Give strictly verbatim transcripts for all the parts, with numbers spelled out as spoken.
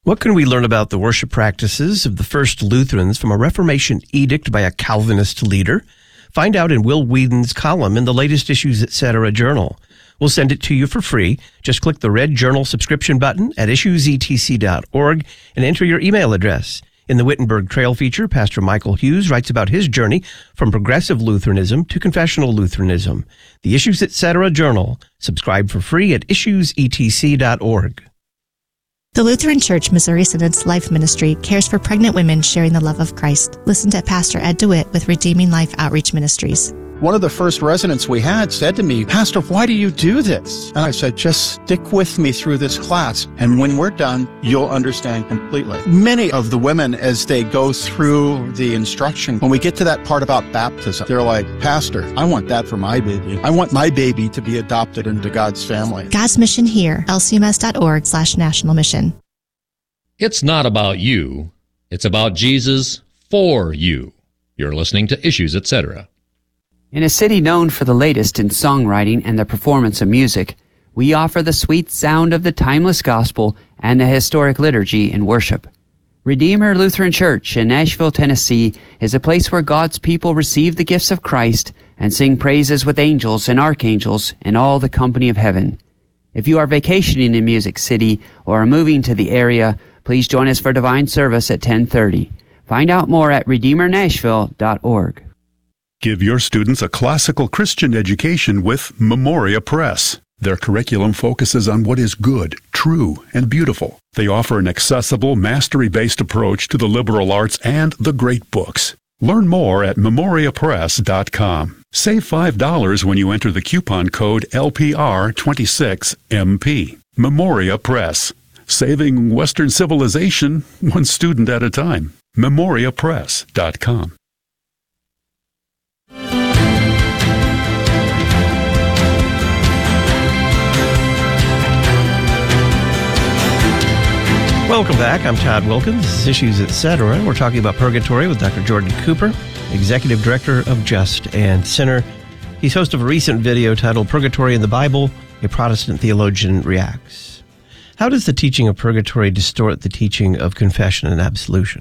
What can we learn about the worship practices of the first Lutherans from a Reformation edict by a Calvinist leader? Find out in Will Whedon's column in the latest Issues Etc. journal. We'll send it to you for free. Just click the red journal subscription button at issues e t c dot org and enter your email address. In the Wittenberg Trail feature, Pastor Michael Hughes writes about his journey from progressive Lutheranism to confessional Lutheranism. The Issues Etc. journal. Subscribe for free at issues e t c dot org. The Lutheran Church Missouri Synod's Life Ministry cares for pregnant women sharing the love of Christ. Listen to Pastor Ed DeWitt with Redeeming Life Outreach Ministries. One of the first residents we had said to me, "Pastor, why do you do this?" And I said, "Just stick with me through this class, and when we're done, you'll understand completely." Many of the women, as they go through the instruction, when we get to that part about baptism, they're like, "Pastor, I want that for my baby. I want my baby to be adopted into God's family." God's Mission Here, L C M S dot org slash national mission. It's not about you. It's about Jesus for you. You're listening to Issues Etc. In a city known for the latest in songwriting and the performance of music, we offer the sweet sound of the timeless gospel and the historic liturgy in worship. Redeemer Lutheran Church in Nashville, Tennessee is a place where God's people receive the gifts of Christ and sing praises with angels and archangels in all the company of heaven. If you are vacationing in Music City or are moving to the area, please join us for divine service at ten thirty. Find out more at redeemer nashville dot org. Give your students a classical Christian education with Memoria Press. Their curriculum focuses on what is good, true, and beautiful. They offer an accessible, mastery-based approach to the liberal arts and the great books. Learn more at memoria press dot com. Save five dollars when you enter the coupon code L P R twenty-six M P. Memoria Press. Saving Western civilization one student at a time. memoria press dot com. Welcome back. I'm Todd Wilkins. This is Issues Etc. We're talking about purgatory with Doctor Jordan Cooper, Executive Director of Just and Sinner. He's host of a recent video titled Purgatory in the Bible, A Protestant Theologian Reacts. How does the teaching of purgatory distort the teaching of confession and absolution?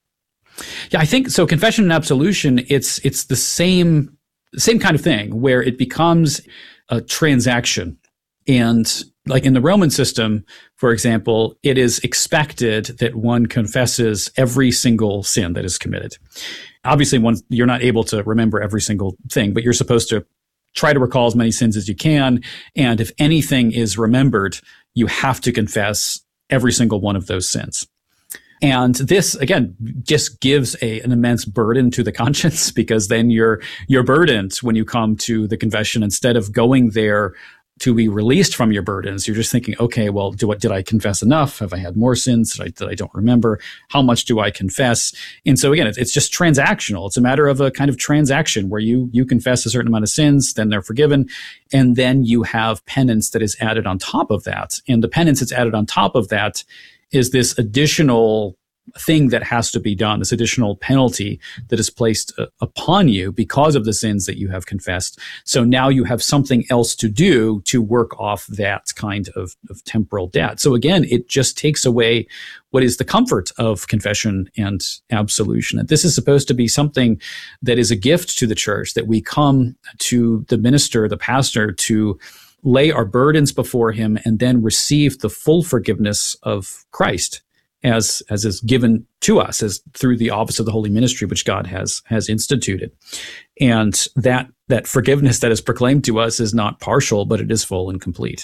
Yeah, I think so. Confession and absolution, it's it's the same same kind of thing where it becomes a transaction. And like in the Roman system, for example, it is expected that one confesses every single sin that is committed. Obviously, one, you're not able to remember every single thing, but you're supposed to try to recall as many sins as you can. And if anything is remembered, you have to confess every single one of those sins. And this, again, just gives a, an immense burden to the conscience, because then you're you're burdened when you come to the confession. Instead of going there to be released from your burdens, you're just thinking, okay, well, do what, did I confess enough? Have I had more sins that I, that I don't remember? How much do I confess? And so again, it's, it's just transactional. It's a matter of a kind of transaction where you you confess a certain amount of sins, then they're forgiven, and then you have penance that is added on top of that. And the penance that's added on top of that is this additional thing that has to be done, this additional penalty that is placed uh, upon you because of the sins that you have confessed. So now you have something else to do to work off that kind of, of temporal debt. So again, it just takes away what is the comfort of confession and absolution. And this is supposed to be something that is a gift to the church, that we come to the minister, the pastor, to lay our burdens before him and then receive the full forgiveness of Christ, as as is given to us as through the office of the holy ministry, which God has has instituted. And that that forgiveness that is proclaimed to us is not partial, but it is full and complete.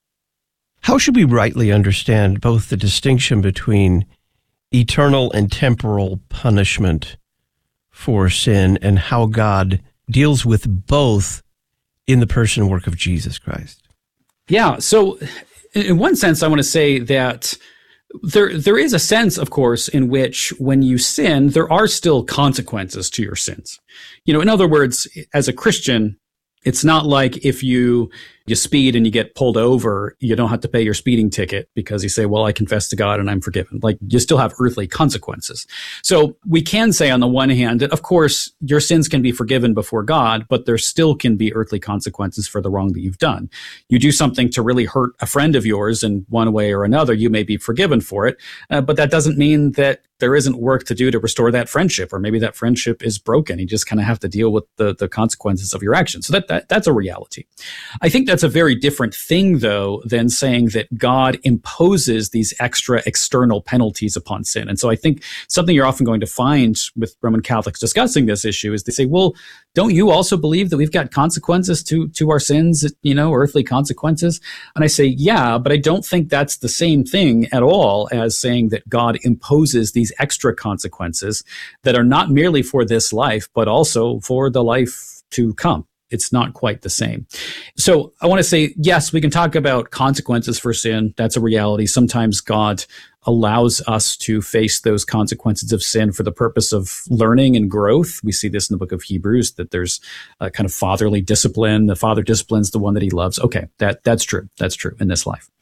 How should we rightly understand both the distinction between eternal and temporal punishment for sin and how God deals with both in the person and work of Jesus Christ? Yeah, so in one sense, I want to say that There, there is a sense, of course, in which when you sin, there are still consequences to your sins. You know, in other words, as a Christian, it's not like if you you speed and you get pulled over, you don't have to pay your speeding ticket because you say, well, I confess to God and I'm forgiven. Like, you still have earthly consequences. So we can say on the one hand that, of course, your sins can be forgiven before God, but there still can be earthly consequences for the wrong that you've done. You do something to really hurt a friend of yours in one way or another, you may be forgiven for it, uh, but that doesn't mean that there isn't work to do to restore that friendship, or maybe that friendship is broken. You just kind of have to deal with the, the consequences of your actions. So that, that that's a reality. I think that's a very different thing, though, than saying that God imposes these extra external penalties upon sin. And so I think something you're often going to find with Roman Catholics discussing this issue is they say, well, don't you also believe that we've got consequences to, to our sins, you know, earthly consequences? And I say, yeah, but I don't think that's the same thing at all as saying that God imposes these extra consequences that are not merely for this life, but also for the life to come. It's not quite the same. So I want to say, yes, we can talk about consequences for sin. That's a reality. Sometimes God allows us to face those consequences of sin for the purpose of learning and growth. We see this in the book of Hebrews, that there's a kind of fatherly discipline. The father disciplines the one that he loves. Okay, that that's true. That's true in this life.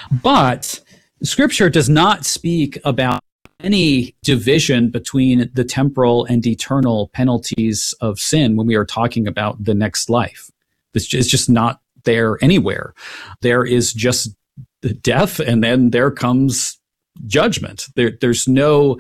But Scripture does not speak about any division between the temporal and eternal penalties of sin when we are talking about the next life. This is just not there anywhere. There is just death, and then there comes judgment. There, there's no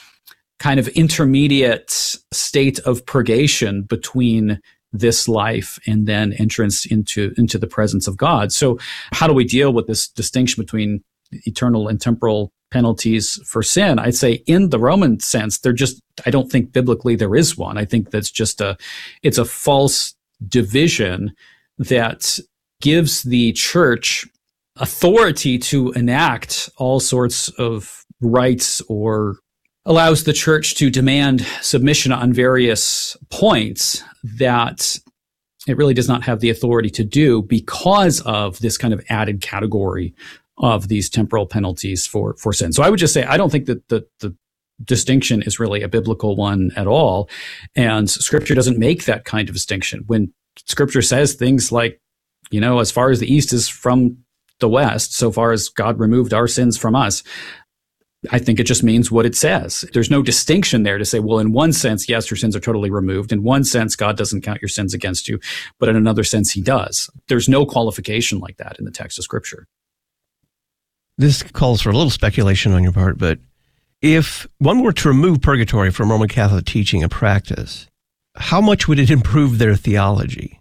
kind of intermediate state of purgation between this life and then entrance into, into the presence of God. So how do we deal with this distinction between eternal and temporal penalties for sin? I'd say in the Roman sense, they're just, I don't think biblically there is one. I think that's just a, it's a false division that gives the church authority to enact all sorts of rights, or allows the church to demand submission on various points that it really does not have the authority to do because of this kind of added category of these temporal penalties for, for sin. So I would just say, I don't think that the, the distinction is really a biblical one at all. And Scripture doesn't make that kind of distinction. When Scripture says things like, you know, as far as the east is from the west, so far as God removed our sins from us, I think it just means what it says. There's no distinction there to say, well, in one sense, yes, your sins are totally removed. In one sense, God doesn't count your sins against you, but in another sense, he does. There's no qualification like that in the text of Scripture. This calls for a little speculation on your part, but if one were to remove purgatory from Roman Catholic teaching and practice, how much would it improve their theology?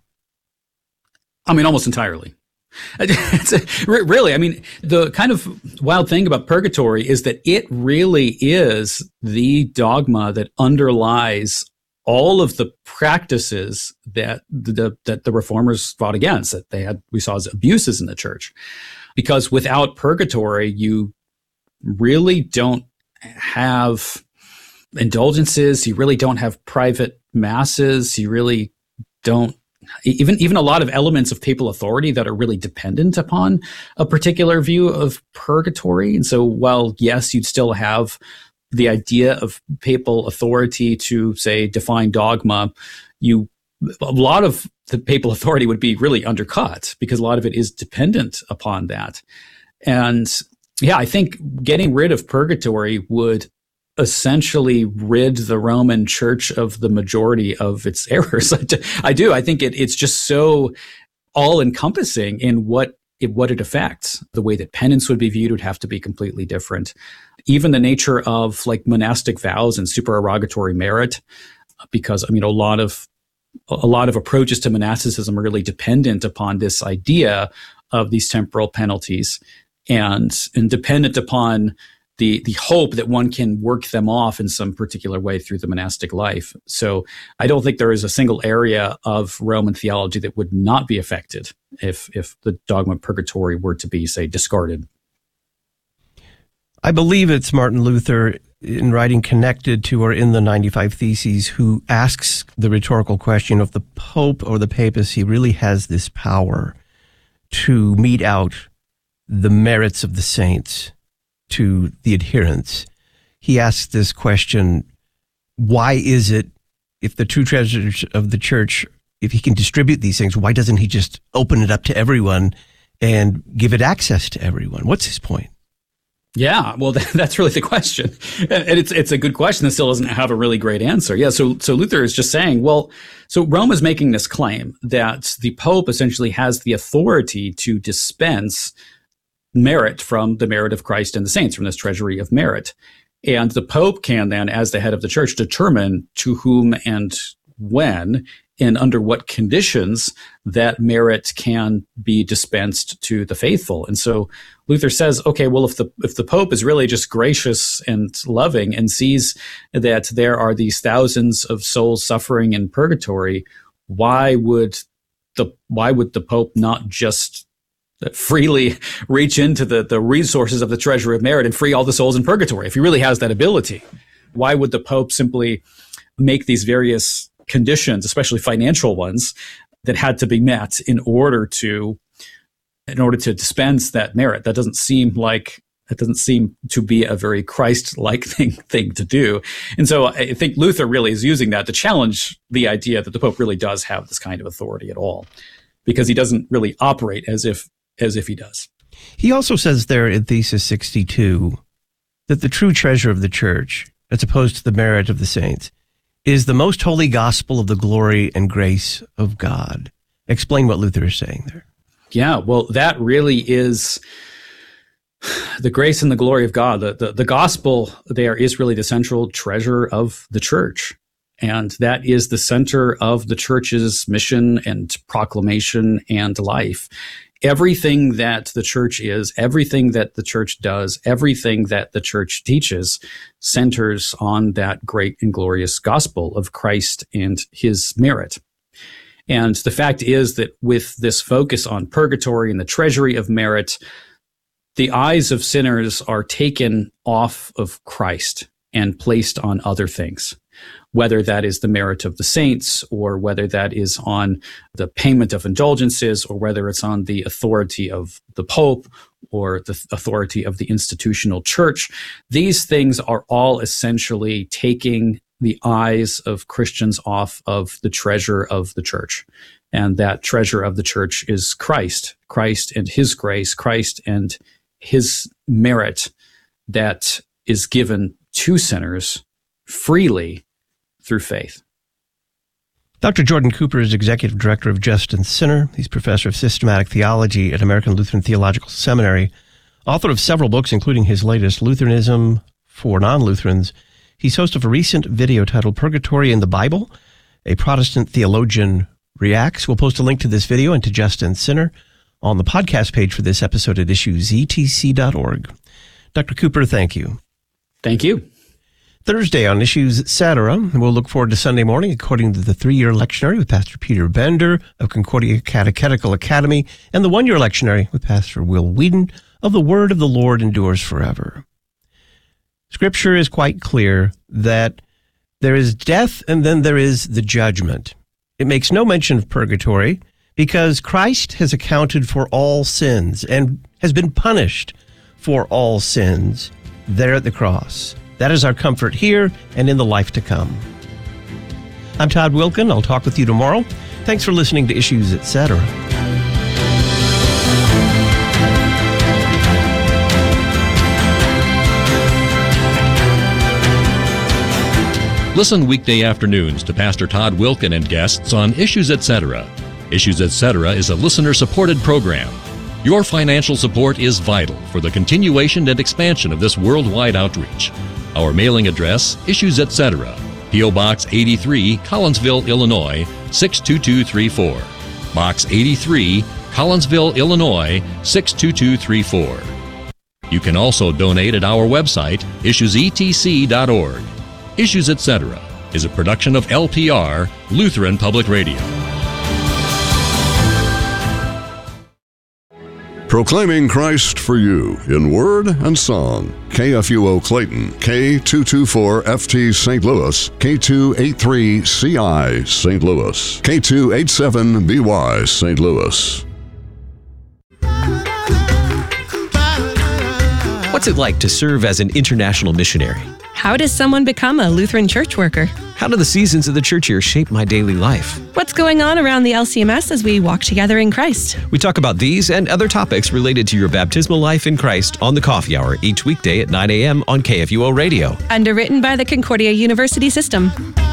I mean, almost entirely. It's a, really, I mean, the kind of wild thing about purgatory is that it really is the dogma that underlies all of the practices that the that the reformers fought against, that they had, we saw as abuses in the church. Because without purgatory, you really don't have indulgences, you really don't have private masses, you really don't Even even a lot of elements of papal authority that are really dependent upon a particular view of purgatory. And so while, yes, you'd still have the idea of papal authority to, say, define dogma, you a lot of the papal authority would be really undercut because a lot of it is dependent upon that. And yeah, I think getting rid of purgatory would essentially rid the Roman Church of the majority of its errors. I do. I think it, it's just so all-encompassing in what it, what it affects. The way that penance would be viewed would have to be completely different. Even the nature of like monastic vows and supererogatory merit, because I mean, a lot of a lot of approaches to monasticism are really dependent upon this idea of these temporal penalties, and and dependent upon the the hope that one can work them off in some particular way through the monastic life. So I don't think there is a single area of Roman theology that would not be affected if if the dogma of purgatory were to be, say, discarded. I believe it's Martin Luther, in writing connected to or in the ninety-five Theses, who asks the rhetorical question of the Pope or the papacy really has this power to mete out the merits of the saints to the adherents. He asks this question, why is it, if the true treasures of the church if he can distribute these things, why doesn't he just open it up to everyone and give it access to everyone? What's his point? Yeah, well, that, that's really the question. And it's it's a good question that still doesn't have a really great answer. Yeah, so so Luther is just saying, well, so Rome is making this claim that the Pope essentially has the authority to dispense merit from the merit of Christ and the saints, from this treasury of merit. And the Pope can then, as the head of the church, determine to whom and when and under what conditions that merit can be dispensed to the faithful. And so Luther says, okay, well, if the if the Pope is really just gracious and loving and sees that there are these thousands of souls suffering in purgatory, why would the why would the Pope not just freely reach into the, the resources of the treasury of merit and free all the souls in purgatory? If he really has that ability, why would the Pope simply make these various conditions, especially financial ones, that had to be met in order to in order to dispense that merit? That doesn't seem like that doesn't seem to be a very Christ-like thing thing to do. And so I think Luther really is using that to challenge the idea that the Pope really does have this kind of authority at all, because he doesn't really operate as if as if he does. He also says there in Thesis sixty-two that the true treasure of the church, as opposed to the merit of the saints, is the most holy gospel of the glory and grace of God. Explain what Luther is saying there. Yeah, well, that really is the grace and the glory of God. The, the, the gospel there is really the central treasure of the church. And that is the center of the church's mission and proclamation and life. Everything that the church is, everything that the church does, everything that the church teaches centers on that great and glorious gospel of Christ and his merit. And the fact is that with this focus on purgatory and the treasury of merit, the eyes of sinners are taken off of Christ and placed on other things, whether that is the merit of the saints, or whether that is on the payment of indulgences, or whether it's on the authority of the Pope or the authority of the institutional church. These things are all essentially taking the eyes of Christians off of the treasure of the church. And that treasure of the church is Christ, Christ and his grace, Christ and his merit that is given to sinners freely through faith. Doctor Jordan Cooper is Executive Director of Just and Sinner. He's Professor of Systematic Theology at American Lutheran Theological Seminary, author of several books, including his latest, Lutheranism for Non-Lutherans. He's host of a recent video titled Purgatory in the Bible, A Protestant Theologian Reacts. We'll post a link to this video and to Just and Sinner on the podcast page for this episode at issues e t c dot org. Doctor Cooper, thank you. Thank you. Thursday on Issues, et cetera. We'll look forward to Sunday morning according to the three-year lectionary with Pastor Peter Bender of Concordia Catechetical Academy, and the one-year lectionary with Pastor Will Whedon of The Word of the Lord Endures Forever. Scripture is quite clear that there is death and then there is the judgment. It makes no mention of purgatory because Christ has accounted for all sins and has been punished for all sins there at the cross. That is our comfort here and in the life to come. I'm Todd Wilkin. I'll talk with you tomorrow. Thanks for listening to Issues, et cetera. Listen weekday afternoons to Pastor Todd Wilkin and guests on Issues, et cetera. Issues, et cetera is a listener-supported program. Your financial support is vital for the continuation and expansion of this worldwide outreach. Our mailing address, Issues, et cetera. P O. Box eighty-three, Collinsville, Illinois, six two two three four. Box eighty-three, Collinsville, Illinois, six two two three four. You can also donate at our website, issues e t c dot org. Issues, et cetera is a production of L P R, Lutheran Public Radio. Proclaiming Christ for you in word and song. K F U O Clayton, K two twenty-four F T Saint Louis, K two eighty-three C I Saint Louis, K two eighty-seven B Y Saint Louis. What's it like to serve as an international missionary? How does someone become a Lutheran church worker? How do the seasons of the church year shape my daily life? What's going on around the L C M S as we walk together in Christ? We talk about these and other topics related to your baptismal life in Christ on the Coffee Hour each weekday at nine a.m. on K F U O Radio. Underwritten by the Concordia University System.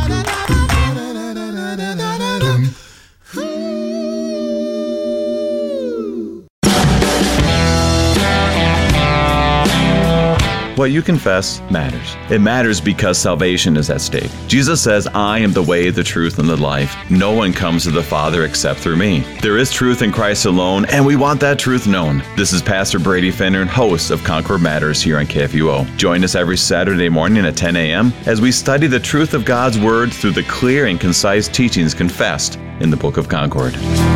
What you confess matters. It matters because salvation is at stake. Jesus says, I am the way, the truth, and the life. No one comes to the Father except through me. There is truth in Christ alone, and we want that truth known. This is Pastor Brady Finner, host of Concord Matters here on K F U O. Join us every Saturday morning at ten a.m. as we study the truth of God's Word through the clear and concise teachings confessed in the Book of Concord.